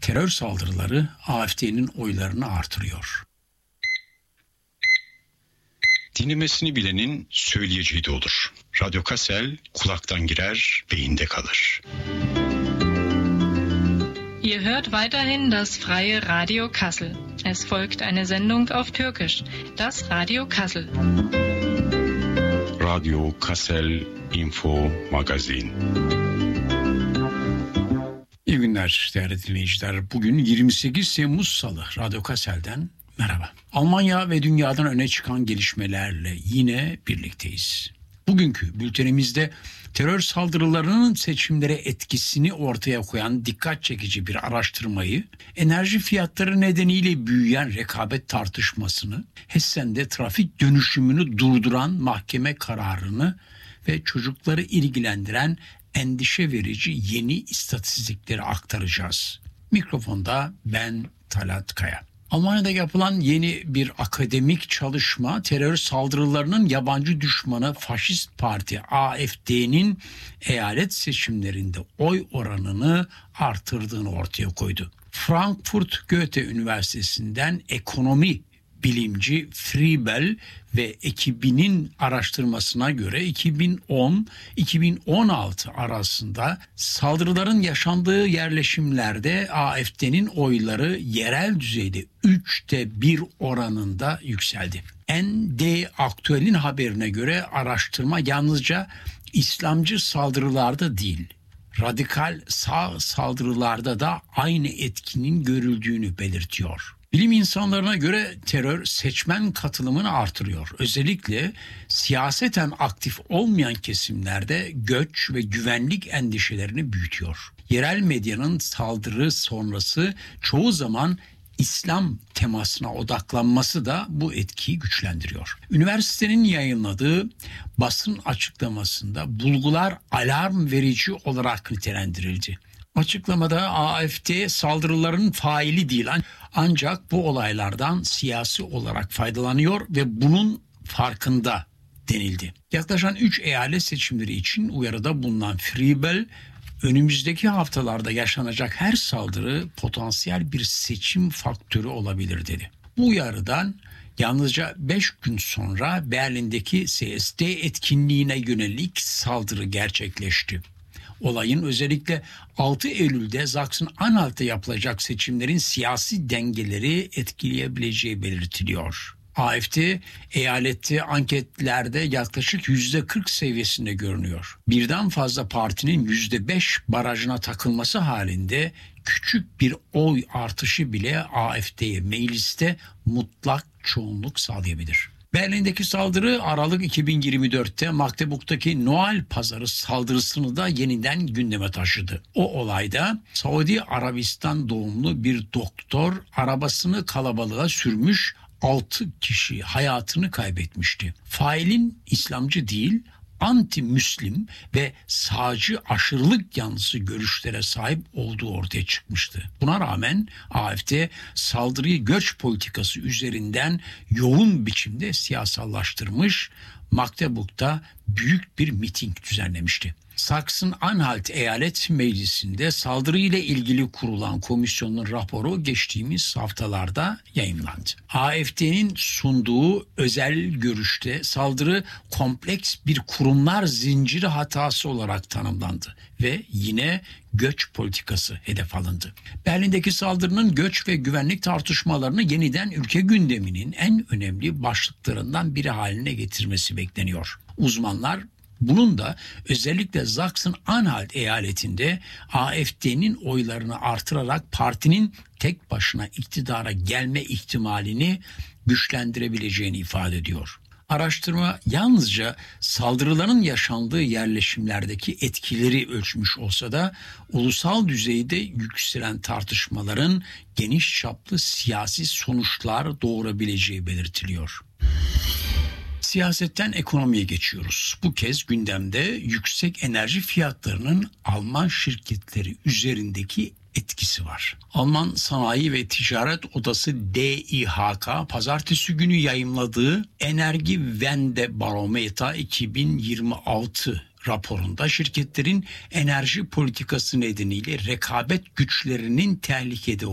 Terör saldırıları AfD'nin oylarını artırıyor. Dinlemesini bilenin söyleyeceği de olur. Radyo Kassel kulaktan girer, beyinde kalır. Ihr hört weiterhin das freie Radio Kassel. Es folgt eine Sendung auf Türkisch, das Radio Kassel. Radio Kassel Info Magazin. İyi günler değerli dinleyiciler. Bugün 28 Temmuz Salı. Radyo Kassel'den merhaba. Almanya ve dünyadan öne çıkan gelişmelerle yine birlikteyiz. Bugünkü bültenimizde terör saldırılarının seçimlere etkisini ortaya koyan dikkat çekici bir araştırmayı, enerji fiyatları nedeniyle büyüyen rekabet tartışmasını, Hessen'de trafik dönüşümünü durduran mahkeme kararını ve çocukları ilgilendiren endişe verici yeni istatistikleri aktaracağız. Mikrofonda ben Talat Kaya. Almanya'da yapılan yeni bir akademik çalışma terör saldırılarının yabancı düşmanı faşist parti AfD'nin eyalet seçimlerinde oy oranını artırdığını ortaya koydu. Frankfurt Goethe Üniversitesi'nden ekonomi bilimci Friebel ve ekibinin araştırmasına göre 2010-2016 arasında saldırıların yaşandığı yerleşimlerde AfD'nin oyları yerel düzeyde 3'te 1 oranında yükseldi. ND Aktuell'in haberine göre araştırma yalnızca İslamcı saldırılarda değil, radikal sağ saldırılarda da aynı etkinin görüldüğünü belirtiyor. Bilim insanlarına göre terör seçmen katılımını artırıyor. Özellikle siyaseten aktif olmayan kesimlerde göç ve güvenlik endişelerini büyütüyor. Yerel medyanın saldırı sonrası çoğu zaman İslam temasına odaklanması da bu etkiyi güçlendiriyor. Üniversitenin yayınladığı basın açıklamasında bulgular alarm verici olarak nitelendirildi. Açıklamada AfD saldırıların faili değil ancak bu olaylardan siyasi olarak faydalanıyor ve bunun farkında denildi. Yaklaşan 3 eyalet seçimleri için uyarıda bulunan Friebel, önümüzdeki haftalarda yaşanacak her saldırı potansiyel bir seçim faktörü olabilir dedi. Bu uyarıdan yalnızca 5 gün sonra Berlin'deki CSD etkinliğine yönelik saldırı gerçekleşti. Olayın özellikle 6 Eylül'de Sachsen-Anhalt'ta yapılacak seçimlerin siyasi dengeleri etkileyebileceği belirtiliyor. AfD eyalette anketlerde yaklaşık %40 seviyesinde görünüyor. Birden fazla partinin %5 barajına takılması halinde küçük bir oy artışı bile AfD'ye mecliste mutlak çoğunluk sağlayabilir. Berlin'deki saldırı Aralık 2024'te Magdeburg'daki Noel Pazarı saldırısını da yeniden gündeme taşıdı. O olayda Saudi Arabistan doğumlu bir doktor arabasını kalabalığa sürmüş 6 kişi hayatını kaybetmişti. Failin İslamcı değil, anti-Müslim ve sağcı aşırılık yanlısı görüşlere sahip olduğu ortaya çıkmıştı. Buna rağmen AfD saldırıyı göç politikası üzerinden yoğun biçimde siyasallaştırmış, Magdeburg'da büyük bir miting düzenlemişti. Sachsen-Anhalt Eyalet Meclisi'nde saldırıyla ilgili kurulan komisyonun raporu geçtiğimiz haftalarda yayımlandı. AfD'nin sunduğu özel görüşte saldırı kompleks bir kurumlar zinciri hatası olarak tanımlandı ve yine göç politikası hedef alındı. Berlin'deki saldırının göç ve güvenlik tartışmalarını yeniden ülke gündeminin en önemli başlıklarından biri haline getirmesi bekleniyor. Uzmanlar bunun da özellikle Sachsen-Anhalt eyaletinde AfD'nin oylarını artırarak partinin tek başına iktidara gelme ihtimalini güçlendirebileceğini ifade ediyor. Araştırma yalnızca saldırıların yaşandığı yerleşimlerdeki etkileri ölçmüş olsa da ulusal düzeyde yükselen tartışmaların geniş çaplı siyasi sonuçlar doğurabileceği belirtiliyor. Siyasetten ekonomiye geçiyoruz. Bu kez gündemde yüksek enerji fiyatlarının Alman şirketleri üzerindeki etkisi var. Alman Sanayi ve Ticaret Odası DİHK pazartesi günü yayımladığı Energiewende Barometer 2026 Raporunda şirketlerin enerji politikası nedeniyle rekabet güçlerinin tehlikede